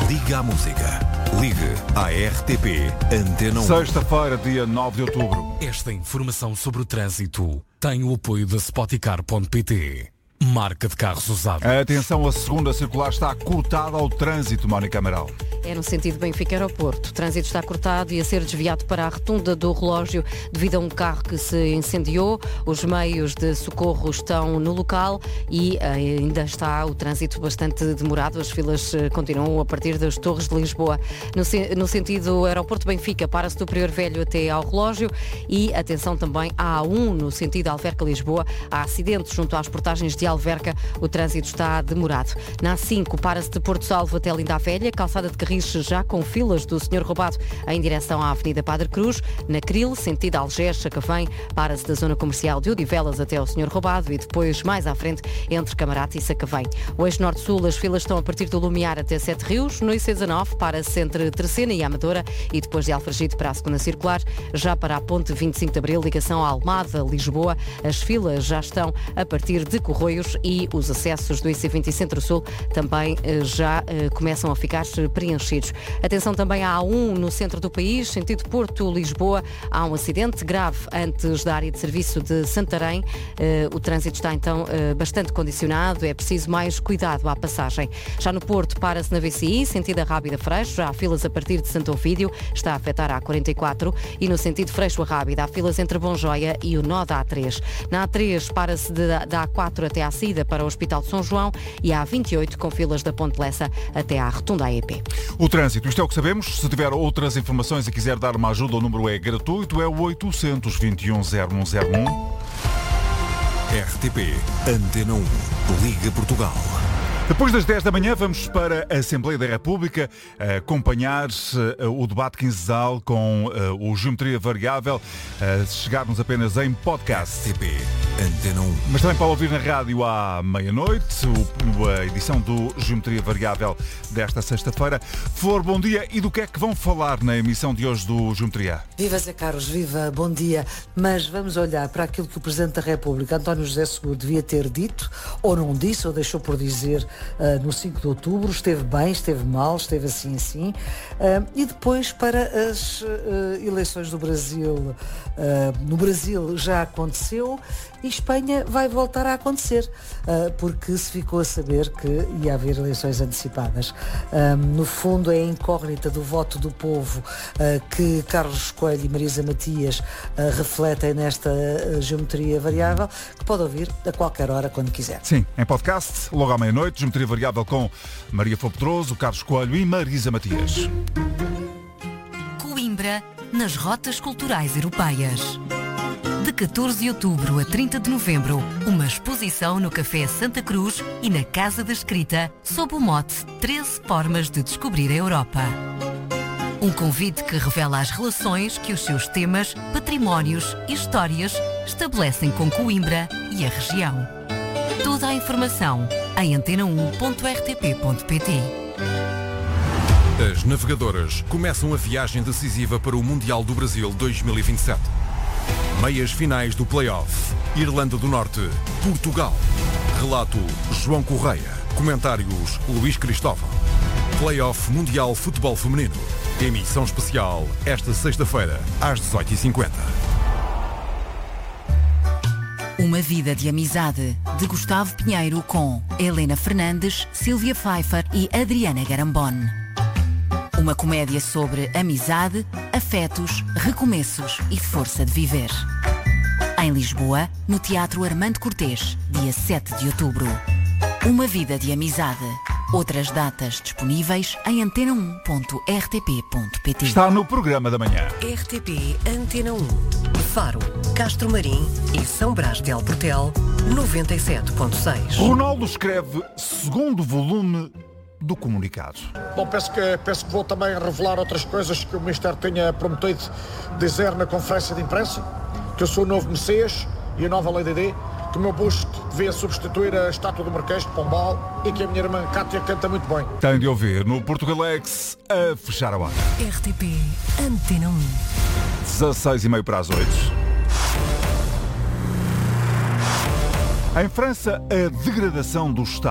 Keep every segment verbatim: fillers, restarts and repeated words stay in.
Liga à música. Ligue à R T P Antena um. Sexta-feira, dia nove de outubro. Esta informação sobre o trânsito tem o apoio da Spoticar ponto pt. Marca de carros usados. Atenção, a segunda circular está cortada ao trânsito, Mónica Amaral. É no sentido Benfica-Aeroporto. O trânsito está cortado e a ser desviado para a rotunda do relógio devido a um carro que se incendiou. Os meios de socorro estão no local e ainda está o trânsito bastante demorado. As filas continuam a partir das Torres de Lisboa. No, no sentido Aeroporto-Benfica, para-se do Prior Velho até ao relógio e atenção também à A um, no sentido Alverca-Lisboa. Há acidentes junto às portagens de Alverca. O trânsito está demorado. Na A cinco, para-se de Porto Salvo até Linda a Velha, calçada de Carris já com filas do senhor Roubado em direção à Avenida Padre Cruz. Na Cril, sentido Algés, Sacavém, para-se da zona comercial de Odivelas até ao senhor Roubado e depois mais à frente entre Camarate e Sacavém. O eixo norte-sul, as filas estão a partir do Lumiar até Sete Rios. No I C dezanove, para-se entre Terceira e Amadora e depois de Alfragide para a segunda circular. Já para a ponte vinte e cinco de Abril, ligação a Almada, Lisboa, as filas já estão a partir de Corroios e os acessos do I C vinte Centro-Sul também já uh, começam a ficar preenchidos. Atenção também à A um no centro do país, sentido Porto-Lisboa. Há um acidente grave antes da área de serviço de Santarém. Uh, o trânsito está então uh, bastante condicionado. É preciso mais cuidado à passagem. Já no Porto, para-se na V C I, sentido Arrábida-Freixo. Já há filas a partir de Santo Ovídio. Está a afetar a A quarenta e quatro. E no sentido Freixo-Arrábida, há filas entre Bonjoia e o nó da A três. Na A três, para-se de, da A quatro até à saída para o Hospital de São João. E há A vinte e oito, com filas da Ponte Lessa até à Rotunda A E P. O trânsito, isto é o que sabemos. Se tiver outras informações e quiser dar uma ajuda, o número é gratuito, é o oitocentos, vinte e um, zero um zero um. R T P Antena um. Liga Portugal. Depois das dez da manhã vamos para a Assembleia da República acompanhar uh, o debate quinzenal com uh, o Geometria Variável, uh, chegarmos apenas em podcast. R T P Antena um. Mas também para ouvir na rádio à meia-noite, o, a edição do Geometria Variável desta sexta-feira. Flor, bom dia. E do que é que vão falar na emissão de hoje do Geometria? Viva Zé Carlos, viva, bom dia. Mas vamos olhar para aquilo que o Presidente da República, António José Seguro, devia ter dito, ou não disse, ou deixou por dizer Uh, no cinco de outubro, esteve bem, esteve mal, esteve assim, assim. Uh, e depois para as uh, eleições do Brasil. Uh, no Brasil já aconteceu e Espanha vai voltar a acontecer, uh, porque se ficou a saber que ia haver eleições antecipadas. Uh, no fundo é a incógnita do voto do povo uh, que Carlos Coelho e Marisa Matias uh, refletem nesta uh, geometria variável, que pode ouvir a qualquer hora, quando quiser. Sim, em podcast, logo à meia-noite, Geometria Variável com Maria Flor Pedroso, Carlos Coelho e Marisa Matias. Coimbra, nas rotas culturais europeias. De catorze de outubro a trinta de novembro, uma exposição no Café Santa Cruz e na Casa da Escrita, sob o mote treze formas de descobrir a Europa. Um convite que revela as relações que os seus temas, patrimónios e histórias estabelecem com Coimbra e a região. Toda a informação em antena um ponto r t p ponto p t. As navegadoras começam a viagem decisiva para o Mundial do Brasil dois mil e vinte e sete. Meias finais do play-off. Irlanda do Norte, Portugal. Relato João Correia. Comentários Luís Cristóvão. Play-off Mundial Futebol Feminino. Emissão especial esta sexta-feira às dezoito e cinquenta. Uma vida de amizade, de Gustavo Pinheiro, com Helena Fernandes, Sílvia Pfeiffer e Adriana Garambone. Uma comédia sobre amizade, afetos, recomeços e força de viver. Em Lisboa, no Teatro Armando Cortês, dia sete de outubro. Uma vida de amizade. Outras datas disponíveis em antena um ponto r t p ponto p t. Está no programa da manhã. R T P Antena um. Faro, Castro Marim e São Brás de Alportel, noventa e sete ponto seis. Ronaldo escreve segundo volume do comunicado. Bom, penso que, penso que vou também revelar outras coisas que o Ministério tinha prometido dizer na conferência de imprensa, que eu sou o novo Messias e a nova Lei D, que o meu busto devia substituir a estátua do Marquês de Pombal e que a minha irmã Cátia canta muito bem. Tem de ouvir no Portugalex a fechar a hora. R T P Antena um. dezasseis e meia para as oito. Em França, a degradação do Estado.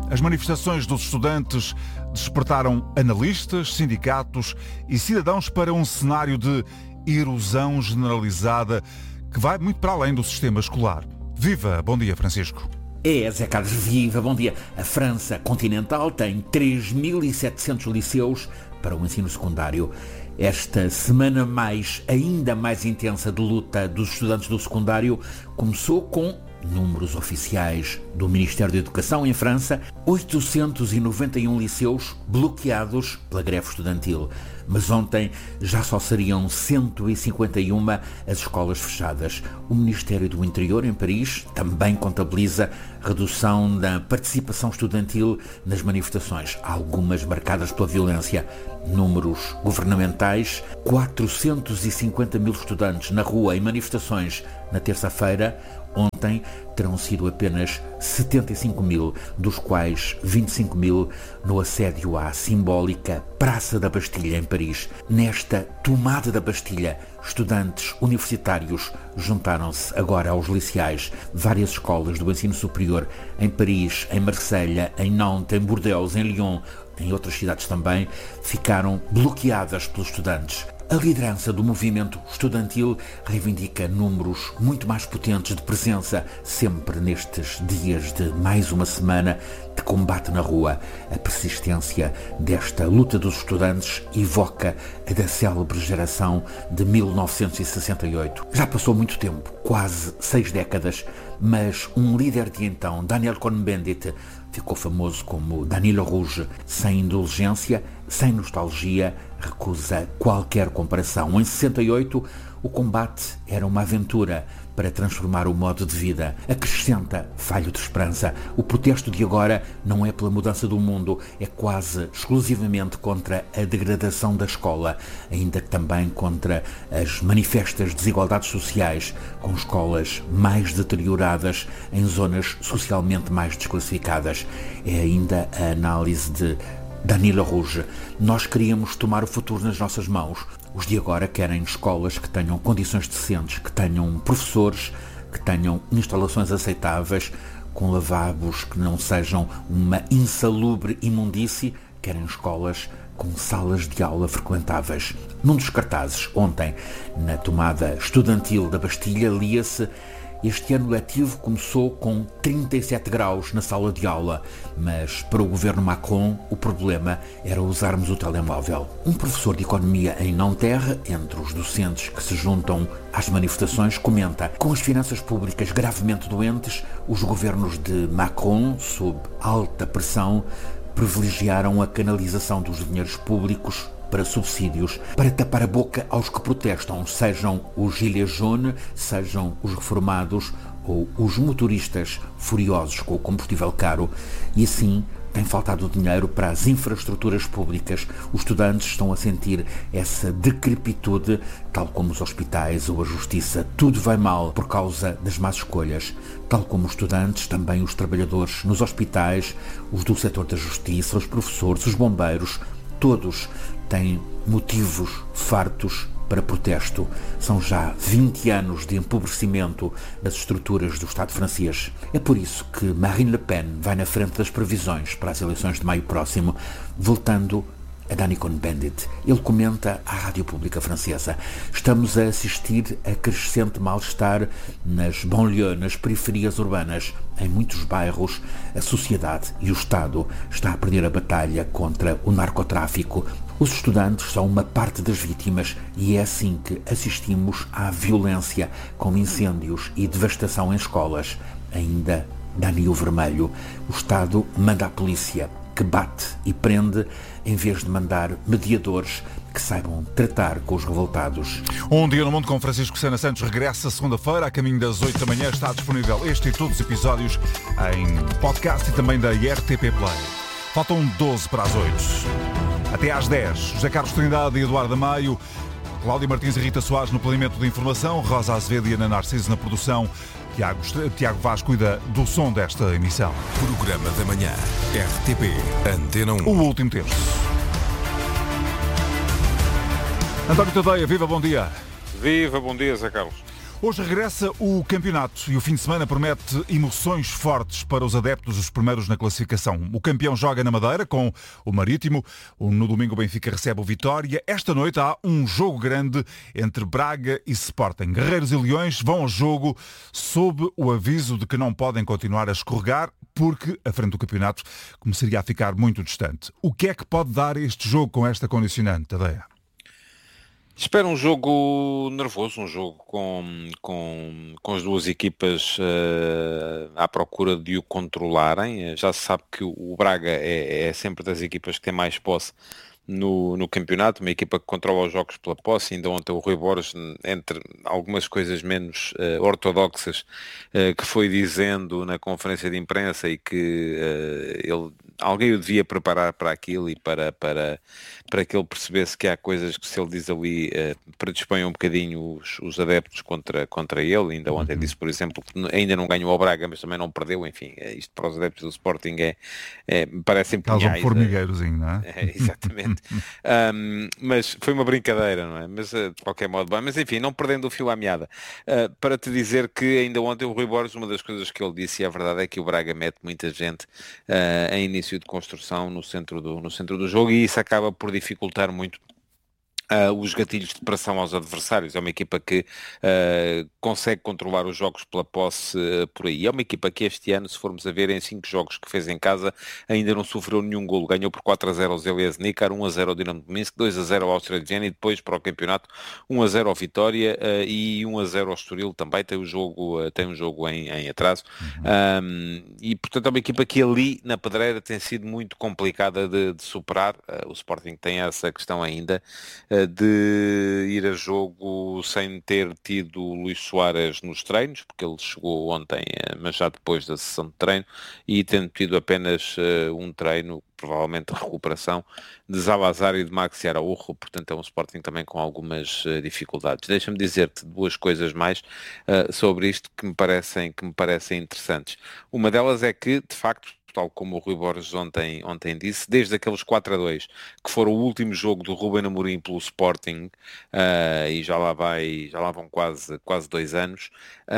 As manifestações dos estudantes despertaram analistas, sindicatos e cidadãos para um cenário de erosão generalizada que vai muito para além do sistema escolar. Viva! Bom dia, Francisco. É, Zé Carlos, viva, bom dia. A França continental tem três mil e setecentos liceus para o ensino secundário. Esta semana mais, ainda mais intensa de luta dos estudantes do secundário começou com números oficiais do Ministério da Educação em França, oitocentos e noventa e um liceus bloqueados pela greve estudantil. Mas ontem já só seriam cento e cinquenta e uma as escolas fechadas. O Ministério do Interior, em Paris, também contabiliza redução da participação estudantil nas manifestações, algumas marcadas pela violência. Números governamentais: quatrocentos e cinquenta mil estudantes na rua em manifestações na terça-feira. Ontem terão sido apenas setenta e cinco mil, dos quais vinte e cinco mil no assédio à simbólica Praça da Bastilha, em Paris. Nesta tomada da Bastilha, estudantes universitários juntaram-se agora aos liceais. Várias escolas do ensino superior em Paris, em Marselha, em Nantes, em Bordeaux, em Lyon, em outras cidades também, ficaram bloqueadas pelos estudantes. A liderança do movimento estudantil reivindica números muito mais potentes de presença, sempre nestes dias de mais uma semana de combate na rua. A persistência desta luta dos estudantes evoca a da célebre geração de mil novecentos e sessenta e oito. Já passou muito tempo, quase seis décadas, mas um líder de então, Daniel Cohn-Bendit, ficou famoso como Danilo Rouge. Sem indulgência, sem nostalgia, recusa qualquer comparação. Em sessenta e oito, o combate era uma aventura para transformar o modo de vida. Acrescenta falho de esperança. O protesto de agora não é pela mudança do mundo, é quase exclusivamente contra a degradação da escola, ainda que também contra as manifestas desigualdades sociais, com escolas mais deterioradas em zonas socialmente mais desclassificadas. É ainda a análise de Danilo Rouge. Nós queríamos tomar o futuro nas nossas mãos. Os de agora querem escolas que tenham condições decentes, que tenham professores, que tenham instalações aceitáveis, com lavabos que não sejam uma insalubre imundície. Querem escolas com salas de aula frequentáveis. Num dos cartazes, ontem, na tomada estudantil da Bastilha, lia-se: este ano letivo começou com trinta e sete graus na sala de aula, mas para o governo Macron o problema era usarmos o telemóvel. Um professor de economia em Nanterre, entre os docentes que se juntam às manifestações, comenta: com as finanças públicas gravemente doentes, os governos de Macron, sob alta pressão, privilegiaram a canalização dos dinheiros públicos para subsídios, para tapar a boca aos que protestam, sejam os gilets jaunes, sejam os reformados ou os motoristas furiosos com o combustível caro. E assim tem faltado dinheiro para as infraestruturas públicas. Os estudantes estão a sentir essa decrepitude, tal como os hospitais ou a justiça. Tudo vai mal por causa das más escolhas. Tal como os estudantes, também os trabalhadores nos hospitais, os do setor da justiça, os professores, os bombeiros, todos têm motivos fartos para protesto. São já vinte anos de empobrecimento das estruturas do Estado francês. É por isso que Marine Le Pen vai na frente das previsões para as eleições de maio próximo, voltando a Danny Cohn-Bendit. Ele comenta à Rádio Pública Francesa: estamos a assistir a crescente mal-estar nas banlieues, nas periferias urbanas. Em muitos bairros, a sociedade e o Estado está a perder a batalha contra o narcotráfico. Os estudantes são uma parte das vítimas e é assim que assistimos à violência, com incêndios e devastação em escolas. Ainda dá Nio Vermelho. O Estado manda a polícia, que bate e prende, em vez de mandar mediadores que saibam tratar com os revoltados. Um Dia no Mundo com Francisco Sena Santos regressa segunda-feira, a caminho das oito da manhã. Está disponível este e todos os episódios em podcast e também da R T P Play. Faltam doze para as oito. Até às dez. José Carlos Trindade e Eduardo Amaio, Cláudia Martins e Rita Soares no planeamento de informação, Rosa Azevedo e Ana Narciso na produção. Tiago, Tiago Vaz cuida do som desta emissão. Programa da Manhã, R T P, Antena um. O último terço. António Tadeia, viva, bom dia. Viva, bom dia, Zé Carlos. Hoje regressa o campeonato e o fim de semana promete emoções fortes para os adeptos, os primeiros na classificação. O campeão joga na Madeira com o Marítimo. No domingo o Benfica recebe o Vitória. Esta noite há um jogo grande entre Braga e Sporting. Guerreiros e Leões vão ao jogo sob o aviso de que não podem continuar a escorregar porque a frente do campeonato começaria a ficar muito distante. O que é que pode dar este jogo com esta condicionante, Tadeia? Espero um jogo nervoso, um jogo com, com, com as duas equipas uh, à procura de o controlarem. Já se sabe que o Braga é, é sempre das equipas que tem mais posse no, no campeonato, uma equipa que controla os jogos pela posse. Ainda ontem o Rui Borges, entre algumas coisas menos uh, ortodoxas, uh, que foi dizendo na conferência de imprensa e que uh, ele... alguém o devia preparar para aquilo e para, para, para que ele percebesse que há coisas que, se ele diz ali, uh, predispõem um bocadinho os, os adeptos contra, contra ele. Ainda ontem disse, por exemplo, que ainda não ganhou ao Braga, mas também não perdeu. Enfim, isto para os adeptos do Sporting é, é parecem pinhais. Um formigueirozinho, não é? É, exatamente. um, mas foi uma brincadeira, não é? Mas, uh, de qualquer modo, bem. Mas enfim, não perdendo o fio à meada. Uh, para te dizer que ainda ontem o Rui Borges, uma das coisas que ele disse, e a verdade é que o Braga mete muita gente uh, em início de construção no centro do, no centro do jogo, e isso acaba por dificultar muito Uh, os gatilhos de pressão aos adversários. É uma equipa que uh, consegue controlar os jogos pela posse uh, por aí. É uma equipa que este ano, se formos a ver, em cinco jogos que fez em casa, ainda não sofreu nenhum golo. Ganhou por quatro a zero ao Zeliez Nikar, um a zero ao Dinamo de Minsk, dois a zero ao Áustria de Viena e depois para o campeonato um a zero ao Vitória uh, e um a zero ao Estoril também. Tem, o jogo, uh, tem um jogo em, em atraso. Uhum. Um, e, portanto, é uma equipa que ali na pedreira tem sido muito complicada de, de superar. Uh, o Sporting tem essa questão ainda, uh, de ir a jogo sem ter tido o Luís Soares nos treinos, porque ele chegou ontem, mas já depois da sessão de treino, e tendo tido apenas uh, um treino, provavelmente de recuperação, de Zalazar e de Maxi Araújo. Portanto é um Sporting também com algumas uh, dificuldades. Deixa-me dizer-te duas coisas mais uh, sobre isto que me parecem, que me parecem interessantes. Uma delas é que, de facto, tal como o Rui Borges ontem, ontem disse, desde aqueles quatro a dois, que foram o último jogo do Ruben Amorim pelo Sporting, uh, e já lá vai, já lá vão quase, quase dois anos,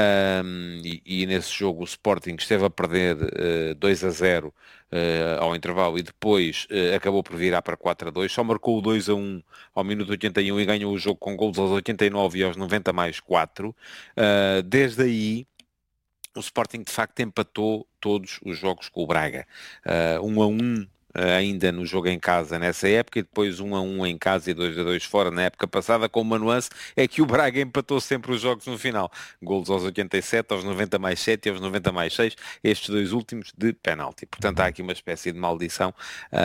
uh, e, e nesse jogo o Sporting esteve a perder uh, dois a zero uh, ao intervalo e depois uh, acabou por virar para quatro a dois, só marcou o dois a um ao minuto oitenta e um e ganhou o jogo com golos aos oitenta e nove e aos noventa mais quatro. Uh, desde aí o Sporting de facto empatou todos os jogos com o Braga. Uh, um a um ainda no jogo em casa nessa época, e depois um a um em casa e dois a dois fora na época passada, com uma nuance, é que o Braga empatou sempre os jogos no final. Golos aos oitenta e sete, aos noventa mais sete e aos noventa mais seis, estes dois últimos de penalti. Portanto, há aqui uma espécie de maldição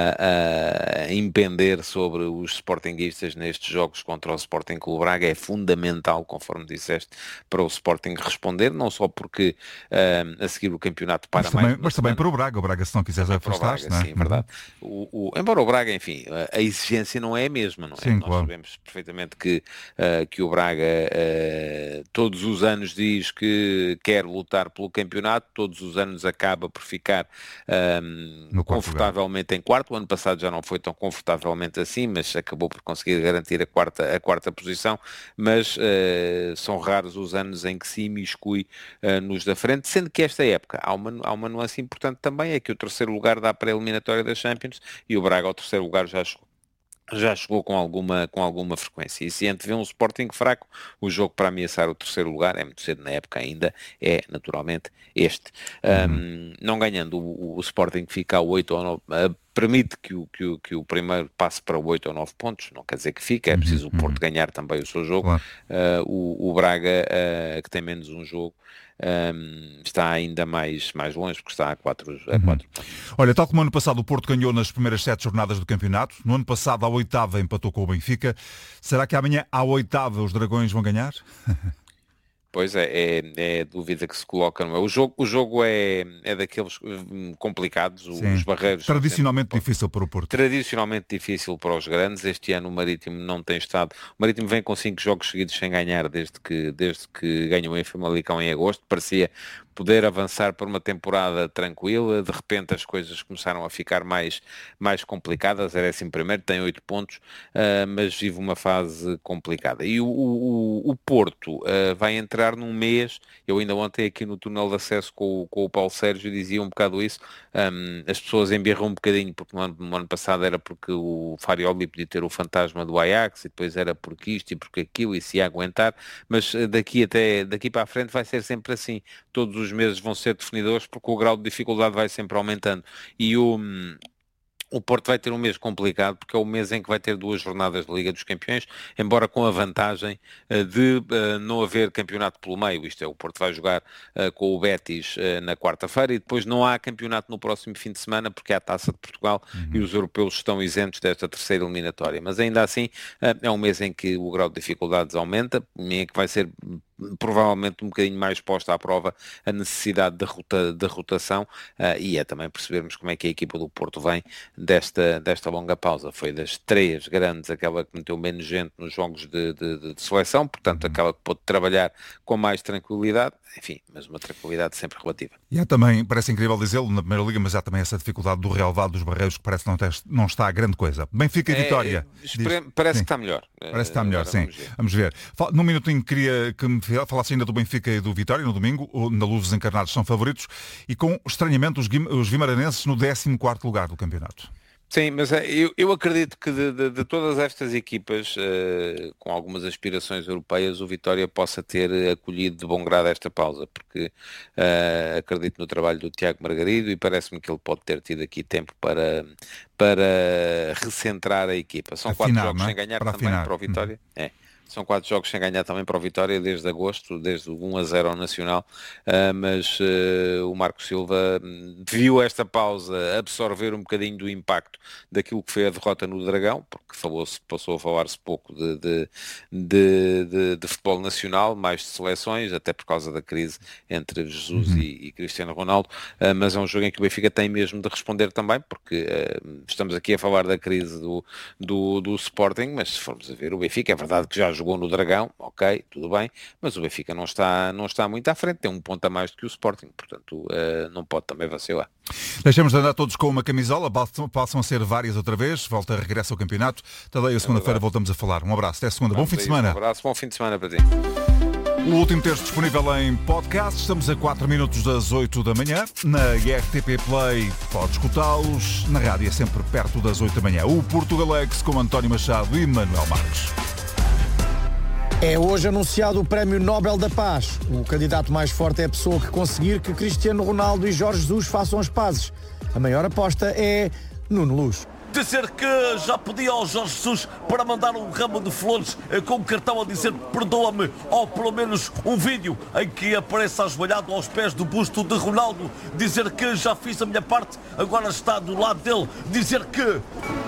a, a impender sobre os sportinguistas nestes jogos contra o Sporting Clube Braga. É fundamental, conforme disseste, para o Sporting responder, não só porque uh, a seguir o campeonato para mas mais também, mas também para o Braga. O Braga, se não quiseres afastar-se, não é? Sim, verdade. O, o, embora o Braga, enfim, a, a exigência não é a mesma, não é? Sim, Nós claro. sabemos perfeitamente que, uh, que o Braga uh, todos os anos diz que quer lutar pelo campeonato, todos os anos acaba por ficar um, confortavelmente em quarto. O ano passado já não foi tão confortavelmente assim, mas acabou por conseguir garantir a quarta, a quarta posição, mas uh, são raros os anos em que se imiscui uh, nos da frente, sendo que esta época há uma, há uma nuance importante também, é que o terceiro lugar dá para a eliminatória da Champions e o Braga ao terceiro lugar já chegou. Já chegou com alguma, com alguma frequência. E se antevê um Sporting fraco, o jogo para ameaçar o terceiro lugar, é muito cedo na época ainda, é naturalmente este. Uhum. Um, não ganhando o, o Sporting fica a oito ou nove, uh, permite que o, que, o, que o primeiro passe para oito ou nove pontos, não quer dizer que fique, é preciso uhum. o Porto ganhar também o seu jogo. Claro. Uh, o, o Braga, uh, que tem menos um jogo, Um, está ainda mais, mais longe, porque está a quatro, a quatro. Uhum. Olha, tal como ano passado o Porto ganhou nas primeiras sete jornadas do campeonato, no ano passado à oitava empatou com o Benfica, será que amanhã à oitava os Dragões vão ganhar? Pois é, é, é a dúvida que se coloca, não é? O jogo, o jogo é, é daqueles hum, complicados, Sim. os barreiros... Tradicionalmente sempre, difícil para o Porto. Tradicionalmente difícil para os grandes. Este ano o Marítimo não tem estado... O Marítimo vem com cinco jogos seguidos sem ganhar desde que, desde que ganhou em Famalicão em agosto. Parecia poder avançar para uma temporada tranquila. De repente as coisas começaram a ficar mais, mais complicadas. Era assim primeiro, tem oito pontos, uh, mas vive uma fase complicada. E o, o, o Porto uh, vai entrar num mês, eu ainda ontem aqui no túnel de acesso com, com o Paulo Sérgio dizia um bocado isso, um, as pessoas embirram um bocadinho, porque no ano, no ano passado era porque o Farioli podia ter o fantasma do Ajax, e depois era porque isto e porque aquilo, e se ia aguentar, mas daqui até daqui para a frente vai ser sempre assim. Todos os meses vão ser definidores, porque o grau de dificuldade vai sempre aumentando. E o... O Porto vai ter um mês complicado, porque é o mês em que vai ter duas jornadas de Liga dos Campeões, embora com a vantagem uh, de uh, não haver campeonato pelo meio. Isto é, o Porto vai jogar uh, com o Betis uh, na quarta-feira, e depois não há campeonato no próximo fim de semana, porque há a Taça de Portugal, uhum. e os europeus estão isentos desta terceira eliminatória. Mas ainda assim, uh, é um mês em que o grau de dificuldades aumenta, em que vai ser provavelmente um bocadinho mais posta à prova a necessidade de, rota, de rotação, uh, e é também percebermos como é que a equipa do Porto vem desta, desta longa pausa. Foi das três grandes aquela que meteu menos gente nos jogos de, de, de seleção, portanto aquela que pôde trabalhar com mais tranquilidade, enfim, mas uma tranquilidade sempre relativa. E há também, parece incrível dizê-lo na Primeira Liga, mas há também essa dificuldade do Real Vado dos Barreiros, que parece que não, tem, não está a grande coisa. Benfica e é, Vitória. Diz... Parece sim. que está melhor. Parece que está melhor, sim. Vamos ver. Vamos ver. Num minutinho queria que me falasse ainda do Benfica e do Vitória no domingo, na Luz os encarnados são favoritos, e com estranhamento os, os vimaranenses no décimo quarto lugar do campeonato. Sim, mas eu, eu acredito que de, de, de todas estas equipas, uh, com algumas aspirações europeias, o Vitória possa ter acolhido de bom grado esta pausa, porque uh, acredito no trabalho do Tiago Margarido, e parece-me que ele pode ter tido aqui tempo para, para recentrar a equipa. São afinar, quatro jogos é? sem ganhar para também afinar. para o Vitória. Hum. É. São quatro jogos sem ganhar também para o Vitória desde agosto, desde o um a zero ao Nacional, uh, mas uh, o Marco Silva viu esta pausa absorver um bocadinho do impacto daquilo que foi a derrota no Dragão, porque falou-se, passou a falar-se pouco de, de, de, de, de futebol nacional, mais de seleções, até por causa da crise entre Jesus uhum. e, e Cristiano Ronaldo, uh, mas é um jogo em que o Benfica tem mesmo de responder também, porque uh, estamos aqui a falar da crise do, do, do Sporting, mas se formos a ver o Benfica, é verdade que já jogou no Dragão, ok, tudo bem, mas o Benfica não está, não está muito à frente, tem um ponto a mais do que o Sporting, portanto uh, não pode também vacilar. Deixamos de andar todos com uma camisola, passam a ser várias outra vez, volta, regressa ao campeonato. Tadei, a segunda-feira é voltamos a falar. Um abraço, até segunda, Vamos bom fim de semana. Um abraço, bom fim de semana para ti. O último texto disponível em podcast, estamos a quatro minutos das oito da manhã, na R T P Play pode escutá-los, na rádio é sempre perto das oito da manhã. O Portugalex com António Machado e Manuel Marques. É hoje anunciado o Prémio Nobel da Paz. O candidato mais forte é a pessoa que conseguir que Cristiano Ronaldo e Jorge Jesus façam as pazes. A maior aposta é Nuno Luz. Dizer que já pedi ao Jorge Jesus para mandar um ramo de flores com um cartão a dizer perdoa-me, ou pelo menos um vídeo em que apareça ajoelhado aos pés do busto de Ronaldo. Dizer que já fiz a minha parte, agora está do lado dele. Dizer que...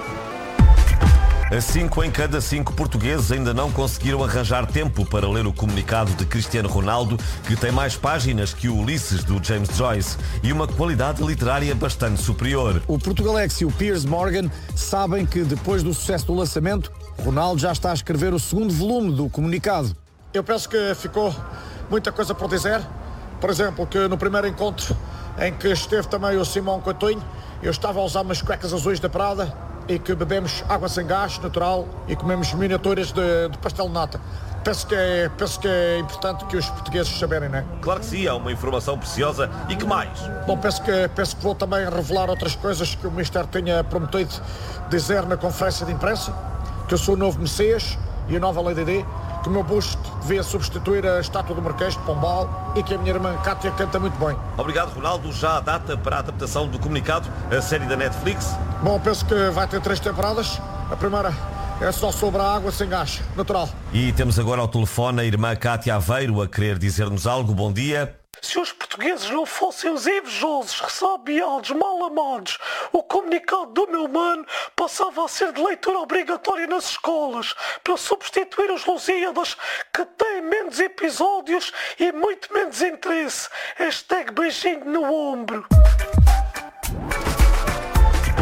Cinco em cada cinco portugueses ainda não conseguiram arranjar tempo para ler o comunicado de Cristiano Ronaldo, que tem mais páginas que o Ulisses do James Joyce e uma qualidade literária bastante superior. O Portugalex e o Piers Morgan sabem que depois do sucesso do lançamento, Ronaldo já está a escrever o segundo volume do comunicado. Eu penso que ficou muita coisa por dizer. Por exemplo, que no primeiro encontro em que esteve também o Simão Coutinho, eu estava a usar umas cuecas azuis da Prada e que bebemos água sem gás, natural, e comemos miniaturas de, de pastel de nata. Penso que, é, penso que é importante que os portugueses saberem, não é? Claro que sim, é uma informação preciosa. E que mais? Bom, penso que, penso que vou também revelar outras coisas que o Ministério tinha prometido dizer na conferência de imprensa, que eu sou o novo Messias e a nova Lei D D, que o meu busto devia substituir a estátua do Marquês de Pombal e que a minha irmã Cátia canta muito bem. Obrigado, Ronaldo. Já há data para a adaptação do comunicado, a série da Netflix? Bom, penso que vai ter três temporadas. A primeira é só sobre a água sem gás, natural. E temos agora ao telefone a irmã Cátia Aveiro a querer dizer-nos algo. Bom dia. Se os portugueses não fossem os invejosos, ressabiados, mal amados, o comunicado do meu mano passava a ser de leitura obrigatória nas escolas, para substituir os Lusíadas, que têm menos episódios e muito menos interesse. Hashtag beijinho no ombro.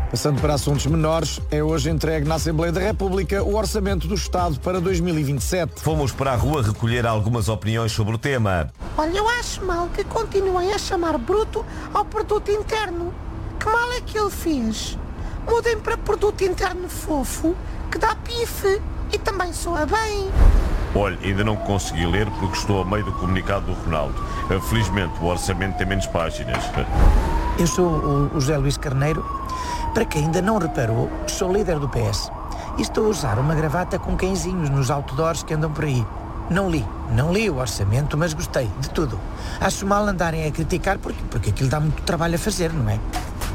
Passando para assuntos menores, é hoje entregue na Assembleia da República o Orçamento do Estado para dois mil e vinte e sete. Fomos para a rua recolher algumas opiniões sobre o tema. Olha, eu acho mal que continuem a chamar bruto ao produto interno. Que mal é que ele fez? Mudem para produto interno fofo, que dá pife e também soa bem. Olha, ainda não consegui ler porque estou a meio do comunicado do Ronaldo. Felizmente o orçamento tem menos páginas. Eu sou o José Luís Carneiro. Para quem ainda não reparou, sou líder do P S. E estou a usar uma gravata com cãezinhos nos outdoors que andam por aí. Não li, não li o orçamento, mas gostei de tudo. Acho mal andarem a criticar porque, porque aquilo dá muito trabalho a fazer, não é?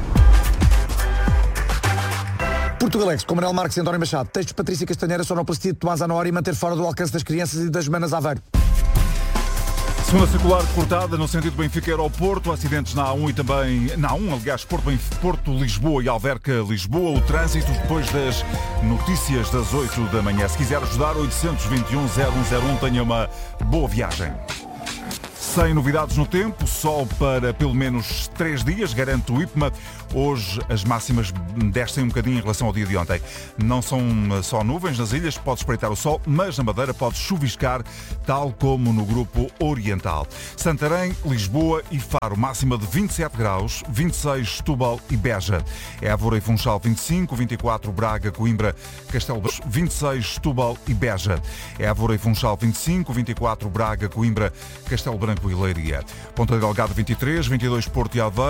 Portugalex, com Manuel Marques e António Machado. Textos Patrícia Castanheira, sonoplastia de Tomás Anora e manter fora do alcance das crianças e das manas Aveiro. Segunda circular cortada no sentido Benfica-Aeroporto, acidentes na A um e também na A um, aliás, Porto, Porto, Lisboa e Alverca-Lisboa. O trânsito depois das notícias das oito da manhã. Se quiser ajudar, oitocentos e vinte e um, zero um zero um, tenha uma boa viagem. Sem novidades no tempo, sol para pelo menos três dias, garante o I P M A. Hoje as máximas descem um bocadinho em relação ao dia de ontem. Não são só nuvens nas ilhas, pode espreitar o sol, mas na Madeira pode chuviscar, tal como no grupo oriental. Santarém, Lisboa e Faro, máxima de vinte e sete graus, vinte e seis Setúbal e Beja. Évora e Funchal vinte e cinco, vinte e quatro Braga, Coimbra, Castelo Branco, vinte e seis Setúbal e Beja. Évora e Funchal vinte e cinco, vinte e quatro Braga, Coimbra, Castelo Branco e Leiria. Ponta Delgado vinte e três, vinte e dois Porto e Aveiro.